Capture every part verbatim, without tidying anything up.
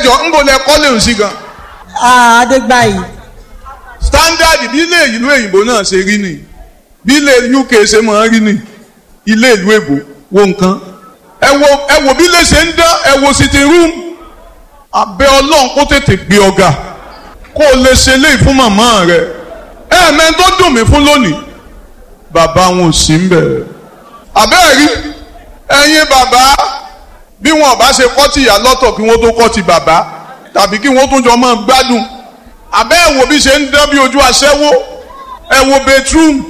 ẹjọ́ ń bọ̀ lẹ kọ́lé òun sí gan. Adégbáyì. standard bí ilé ìlú òyìnbó náà ṣe rí ni bí ilé U K ṣe máa rí ni ilé ìlú èbó wo nǹkan ẹ wo ẹ wo bí ilé ṣe ń dán ẹ wo sitting room abẹ́ ọlọ́run kó tètè gbé ọ̀gá kó o lè ṣe léyìí fún màmá rẹ ẹ mẹ́rin tó dùn mí fún lónìí bàbá wọn ò sí ń bẹ̀rẹ̀ àbẹ́ẹ̀ rí ẹ̀yin bàbá bí wọn ò bá ṣe kọ́ ti ìyá lọ́tọ̀ kí wọ́n tó kọ́ ti bàbá tàbí kí wọ́n tún jọ máa gbádùn àbẹ́ ẹ̀ wo bí ṣe ń dán bí ojú aṣẹ́wó ẹ wo bedroom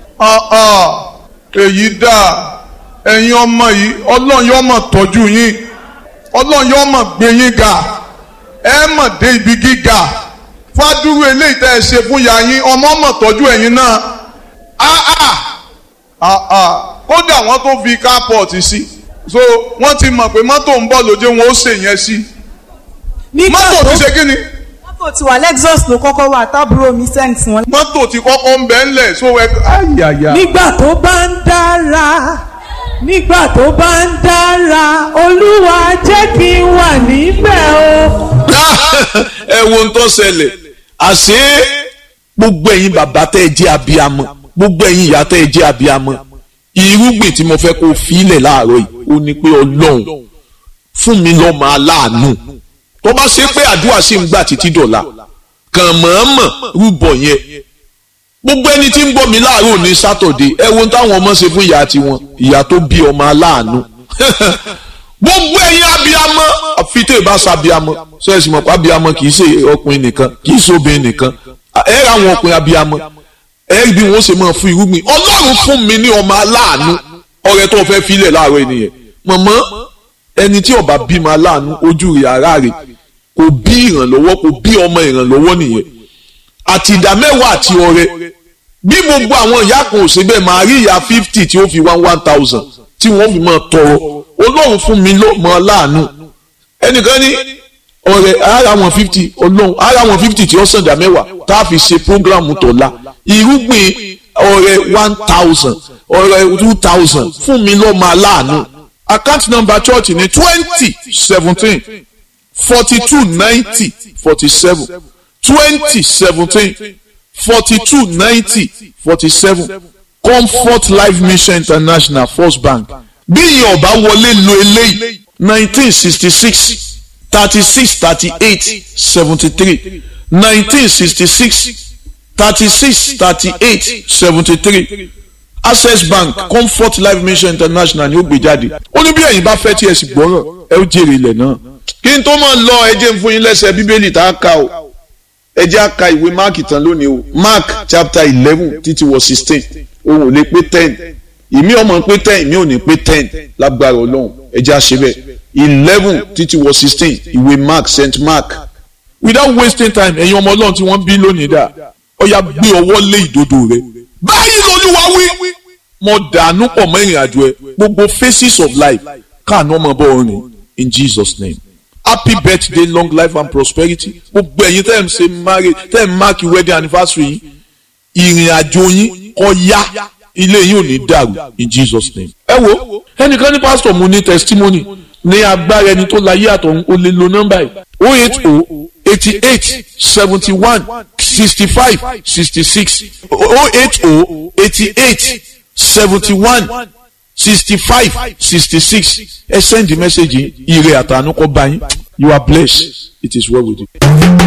èyí dáa ẹ̀yin ọmọ yìí ọlọ́run yóò mọ̀ tọ́jú yín ọlọ́run yóò mọ̀ gbé yín ga ẹ mọ̀ dé ibi gíga fádúró eléyìí tẹ́ ẹ ṣe fún ìyá yín ọmọ mọ̀ tọ́jú ẹ̀yin náà kódà wọ́n tó fi carport sí so wọ́n ti mọ̀ pé mọ́tò ń bọ̀ lójú wọn ó ṣe yẹn sí mọ́tò ti ṣe kí ni. mọ́tò ti wà Lexus ló kọ́kọ́ wà tábúrò mi sent wọn. mọ́tò ti kọ́kọ́ ń bẹ ńlẹ̀ so ẹ ayàyà. nígbà tó bá ń dára nígbà tó bá ń dára Olúwa jẹ́ kí n wà níbẹ̀ o. ẹ wo ohun tó ṣẹlẹ̀ àṣé gbogbo ẹ̀yin bàbá tẹ́ ẹ jẹ́ abiyamọ gbogbo ẹ̀yin ìyá tẹ́ ẹ jẹ́ abiyamọ irúgbìn tí mo fẹ́ kó filẹ̀ láàárọ̀ yìí ó ní pé Ọlọ́run fún mi lọ́mọ aláàánú tó bá ṣe pé àdúrà sì ń gbà títí dọ̀la kàn mọ̀ọ́mọ̀ rúbọ yẹn gbogbo ẹni tí ń gbọ́ mi láàárọ̀ ní sátọ̀dé ẹ wo táwọn ọmọ ṣe fún ìyá tiwọn ìyá tó bí ọmọ aláàánú gbogbo ẹ̀yin abiyamọ àfitẹ́ ìbáṣà abiyamọ sẹ́ẹ̀sì mọ̀ pé abiyamọ kì í ṣe ọkùnrin nìkan kì í ṣe obìnrin nìkan ẹ ra àwọn ọkùnrin abiyamọ ẹ bí wọn ṣe máa fún irúgbìn Ọlọ́run fún mi ní ọmọ aláàánú ọrẹ tó fẹ́ filẹ̀ láàárọ̀ ènìyàn mọ̀mọ́ ẹni tí ọba bímọ aláàánú ojú rẹ̀ ara rẹ̀ kò bí ìrànlọ́wọ́ kò bí ọmọ ìrànlọ́wọ́ nìyẹn àti ìdá mẹ́wàá àti ọrẹ bí gbogbo àwọn ìyá kan ò ṣe bẹ́ẹ̀ máa rí ìyá fifty tí ó fi one one thousand tí wọ́n fi máa tọrọ Ọlọ́run fún mi lọ́mọ aláàánú ẹnìkan ní ọ̀rẹ́ ara wọn fifty Ọlọ́run ara wọn fifty tí ó sàn dá mẹ́wàá tá a fi ṣe program tọ̀la irúgbìn ọ̀rẹ́ one thousand ọ̀rẹ́ two thousand fún mi lọ́mọ aláàánú account number church ní twenty seventeen forty two ninety forty seven twenty seventeen forty two ninety forty seven Comfort Life Mission International First Bank bí ìyẹn ọba wọlé lo eléyìí nineteen sixty six thirty six thirty eight seventy three nineteen sixty six thirty six thirty eight seventy three Access Bank Comfort Life Mission International ni ó gbé jáde ó ní bí ẹ̀yin bá fẹ́ tí ẹ sì gbọ́rọ̀ ẹ ó jèrè ilẹ̀ náà kí n tó máa lọ ẹ jẹ́ n fún yín lẹ́sẹ̀ bíbélì tá a kà o ẹ jẹ́ a ka ìwé Mark tán lónìí o Mark chapter eleven títí wọ sixteen òun ò lè pé ten ìmí ọmọ pé ten ìmí ò ní pé ten lágbára Ọlọ́run ẹ jẹ́ a ṣe bẹ́ẹ̀ eleven títí wọ sixteen ìwé Mark Saint Mark without wasting time ẹ̀yin ọmọ Ọlọ́run tí wọ́n bí lónìí dà ó yá gbé ọwọ́ lé ìdodo rẹ báyìí lolúwa wí mo dànù pọ̀ mọ́ ìrìn àjò ẹ gbogbo phases of life káàánú ọmọ bọ́ orin in Jesus name happy birthday long life and prosperity gbogbo ẹ̀yin tẹ́ ẹ̀ ń ṣe marriage tẹ́ ẹ̀ ń mark wedding anniversary yìí ìrìn àjò yín kó yá ilé yín ò ní dàrú in Jesus name. ẹ wo ẹnìkan ní pásítọ̀ mo ní testimony ní agbára ẹni tó láyé àtọ̀hún ó lè lo nọ́mbà yìí oh eight oh eighty eight seventy one sixty five sixty six oh eight oh eighty eight seventy one sixty five sixty six ẹ send the message yìí ire àtànú kó bá yín you are blessed it is well with you.